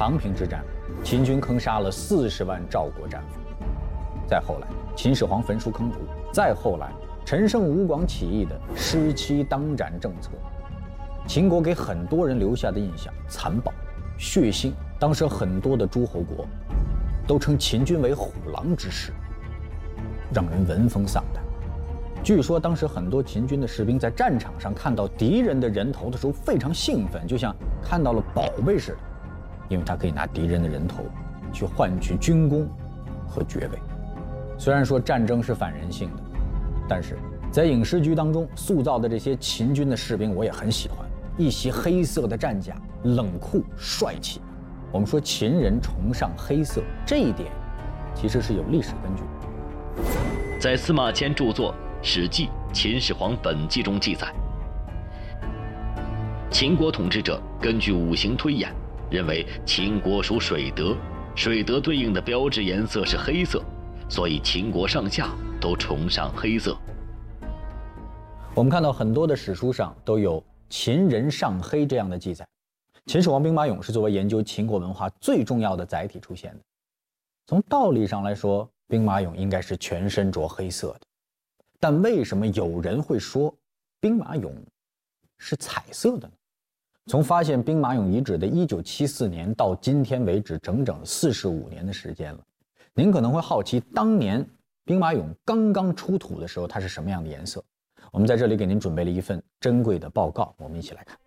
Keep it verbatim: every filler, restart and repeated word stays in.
长平之战，秦军坑杀了四十万赵国战俘。再后来，秦始皇焚书坑儒；再后来，陈胜吴广起义的失期当斩政策。秦国给很多人留下的印象残暴、血腥。当时很多的诸侯国都称秦军为虎狼之师，让人闻风丧胆。据说当时很多秦军的士兵在战场上看到敌人的人头的时候非常兴奋，就像看到了宝贝似的，因为他可以拿敌人的人头去换取军功和爵位。虽然说战争是反人性的，但是在影视剧当中塑造的这些秦军的士兵我也很喜欢，一袭黑色的战甲，冷酷帅气。我们说秦人崇尚黑色，这一点其实是有历史根据的。 在司马迁著作《史记·秦始皇本纪》中记载，秦国统治者根据五行推演，认为秦国属水德，水德对应的标志颜色是黑色，所以秦国上下都崇尚黑色。 我们看到很多的史书上都有秦人尚黑这样的记载。秦始皇兵马俑是作为研究秦国文化最重要的载体出现的。从道理上来说，兵马俑应该是全身着黑色的，但为什么有人会说兵马俑是彩色的呢？从发现兵马俑遗址的一九七四年到今天为止，整整四十五年的时间了。您可能会好奇，当年兵马俑刚刚出土的时候，它是什么样的颜色？我们在这里给您准备了一份珍贵的报告，我们一起来看。